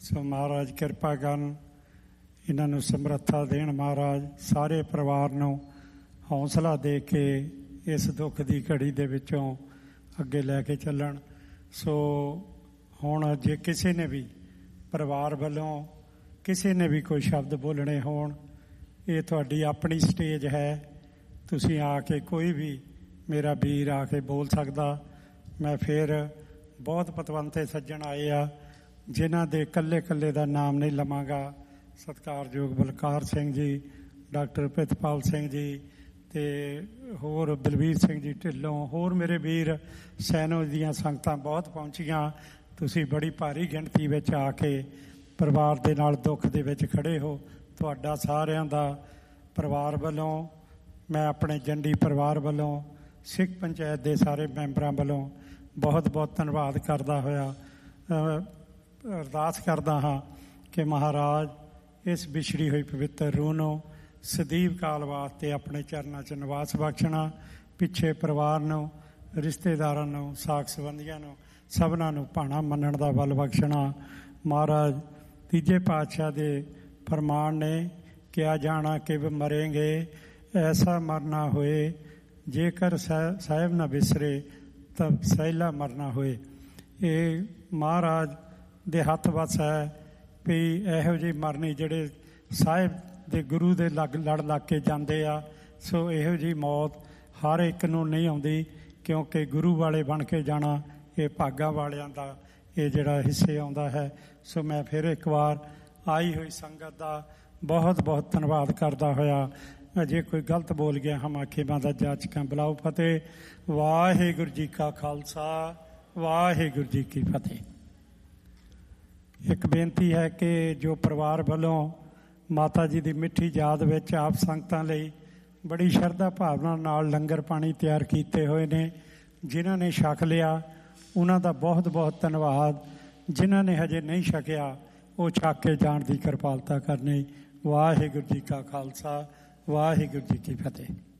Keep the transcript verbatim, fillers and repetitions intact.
ਸੋ ਮਹਾਰਾਜ ਕਿਰਪਾ ਕਰਨ, ਇਹਨਾਂ ਨੂੰ ਸਮਰੱਥਾ ਦੇਣ ਮਹਾਰਾਜ, ਸਾਰੇ ਪਰਿਵਾਰ ਨੂੰ ਹੌਸਲਾ ਦੇ ਕੇ ਇਸ ਦੁੱਖ ਦੀ ਘੜੀ ਦੇ ਵਿੱਚੋਂ ਅੱਗੇ ਲੈ ਕੇ ਚੱਲਣ। ਸੋ ਹੁਣ ਜੇ ਕਿਸੇ ਨੇ ਵੀ ਪਰਿਵਾਰ ਵੱਲੋਂ ਕਿਸੇ ਨੇ ਵੀ ਕੋਈ ਸ਼ਬਦ ਬੋਲਣੇ ਹੋਣ, ਇਹ ਤੁਹਾਡੀ ਆਪਣੀ ਸਟੇਜ ਹੈ। ਤੁਸੀਂ ਆ ਕੇ ਕੋਈ ਵੀ ਮੇਰਾ ਵੀਰ ਆ ਕੇ ਬੋਲ ਸਕਦਾ। ਮੈਂ ਫਿਰ ਬਹੁਤ ਪਤਵੰਤੇ ਸੱਜਣ ਆਏ ਆ ਜਿਨ੍ਹਾਂ ਦੇ ਇਕੱਲੇ ਇਕੱਲੇ ਦਾ ਨਾਮ ਨਹੀਂ ਲਵਾਂਗਾ। ਸਤਿਕਾਰਯੋਗ ਬਲਕਾਰ ਸਿੰਘ ਜੀ, ਡਾਕਟਰ ਪ੍ਰਿਤਪਾਲ ਸਿੰਘ ਜੀ ਅਤੇ ਹੋਰ ਬਲਵੀਰ ਸਿੰਘ ਜੀ ਢਿੱਲੋਂ, ਹੋਰ ਮੇਰੇ ਵੀਰ ਸੈਨੋ ਦੀਆਂ ਸੰਗਤਾਂ ਬਹੁਤ ਪਹੁੰਚੀਆਂ। ਤੁਸੀਂ ਬੜੀ ਭਾਰੀ ਗਿਣਤੀ ਵਿੱਚ ਆ ਕੇ ਪਰਿਵਾਰ ਦੇ ਨਾਲ ਦੁੱਖ ਦੇ ਵਿੱਚ ਖੜ੍ਹੇ ਹੋ। ਤੁਹਾਡਾ ਸਾਰਿਆਂ ਦਾ ਪਰਿਵਾਰ ਵੱਲੋਂ, ਮੈਂ ਆਪਣੇ ਜੰਡੀ ਪਰਿਵਾਰ ਵੱਲੋਂ, ਸਿੱਖ ਪੰਚਾਇਤ ਦੇ ਸਾਰੇ ਮੈਂਬਰਾਂ ਵੱਲੋਂ ਬਹੁਤ ਬਹੁਤ ਧੰਨਵਾਦ ਕਰਦਾ ਹੋਇਆ ਅਰਦਾਸ ਕਰਦਾ ਹਾਂ ਕਿ ਮਹਾਰਾਜ ਇਸ ਵਿਛੜੀ ਹੋਈ ਪਵਿੱਤਰ ਰੂਹ ਨੂੰ ਸਦੀਵ ਕਾਲ ਵਾਸਤੇ ਆਪਣੇ ਚਰਨਾਂ 'ਚ ਨਿਵਾਸ ਬਖਸ਼ਣਾ। ਪਿੱਛੇ ਪਰਿਵਾਰ ਨੂੰ, ਰਿਸ਼ਤੇਦਾਰਾਂ ਨੂੰ, ਸਾਕ ਸੰਬੰਧੀਆਂ ਨੂੰ, ਸਭਨਾਂ ਨੂੰ ਭਾਣਾ ਮੰਨਣ ਦਾ ਬਲ ਬਖਸ਼ਣਾ। ਮਹਾਰਾਜ ਤੀਜੇ ਪਾਤਸ਼ਾਹ ਦੇ ਫਰਮਾਨ ਨੇ ਕਿਹਾ ਜਾਣਾ ਕਿ ਮਰੇਂਗੇ ਐਸਾ ਮਰਨਾ ਹੋਏ, ਜੇਕਰ ਸਾਹਿਬ ਨਾ ਵਿਸਰੇ ਤਾਂ ਸਹਿਲਾ ਮਰਨਾ ਹੋਏ। ਇਹ ਮਹਾਰਾਜ ਦੇ ਹੱਥ ਵੱਸ ਹੈ ਵੀ ਇਹੋ ਜਿਹੀ ਮਰਨੀ ਜਿਹੜੇ ਸਾਹਿਬ ਦੇ ਗੁਰੂ ਦੇ ਲੱਗ ਲੜ ਲੱਗ ਕੇ ਜਾਂਦੇ ਆ। ਸੋ ਇਹੋ ਜਿਹੀ ਮੌਤ ਹਰ ਇੱਕ ਨੂੰ ਨਹੀਂ ਆਉਂਦੀ, ਕਿਉਂਕਿ ਗੁਰੂ ਵਾਲੇ ਬਣ ਕੇ ਜਾਣਾ ਇਹ ਭਾਗਾਂ ਵਾਲਿਆਂ ਦਾ ਇਹ ਜਿਹੜਾ ਹਿੱਸੇ ਆਉਂਦਾ ਹੈ। ਸੋ ਮੈਂ ਫਿਰ ਇੱਕ ਵਾਰ ਆਈ ਹੋਈ ਸੰਗਤ ਦਾ ਬਹੁਤ ਬਹੁਤ ਧੰਨਵਾਦ ਕਰਦਾ ਹੋਇਆ, ਜੇ ਕੋਈ ਗਲਤ ਬੋਲ ਗਿਆ ਹਮਾ ਖੇਮਾਂ ਦਾ ਜਾਚਕਾਂ ਬੁਲਾਓ। ਫਤਿਹ। ਵਾਹਿਗੁਰੂ ਜੀ ਕਾ ਖਾਲਸਾ, ਵਾਹਿਗੁਰੂ ਜੀ ਕੀ ਫਤਿਹ। ਇੱਕ ਬੇਨਤੀ ਹੈ ਕਿ ਜੋ ਪਰਿਵਾਰ ਵੱਲੋਂ ਮਾਤਾ ਜੀ ਦੀ ਮਿੱਠੀ ਯਾਦ ਵਿੱਚ ਆਪ ਸੰਗਤਾਂ ਲਈ ਬੜੀ ਸ਼ਰਧਾ ਭਾਵਨਾ ਨਾਲ ਲੰਗਰ ਪਾਣੀ ਤਿਆਰ ਕੀਤੇ ਹੋਏ ਨੇ, ਜਿਨ੍ਹਾਂ ਨੇ ਛਕ ਲਿਆ ਉਹਨਾਂ ਦਾ ਬਹੁਤ ਬਹੁਤ ਧੰਨਵਾਦ। ਜਿਨ੍ਹਾਂ ਨੇ ਹਜੇ ਨਹੀਂ ਛਕਿਆ ਉਹ ਛਕ ਕੇ ਜਾਣ ਦੀ ਕਿਰਪਾਲਤਾ ਕਰਨੀ। ਵਾਹਿਗੁਰੂ ਜੀ ਕਾ ਖਾਲਸਾ, ਵਾਹਿਗੁਰੂ ਜੀ ਕੀ ਫਤਿਹ।